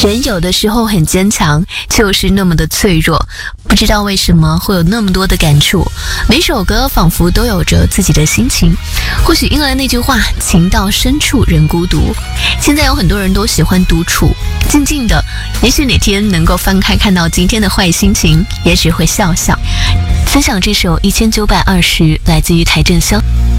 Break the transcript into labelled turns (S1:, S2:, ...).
S1: 人有的时候很坚强，就是那么的脆弱。不知道为什么会有那么多的感触，每首歌仿佛都有着自己的心情。或许因为那句话“情到深处人孤独”，现在有很多人都喜欢独处，静静的。也许哪天能够翻开看到今天的坏心情，也许会笑笑。分享这首1920，来自于邰正宵。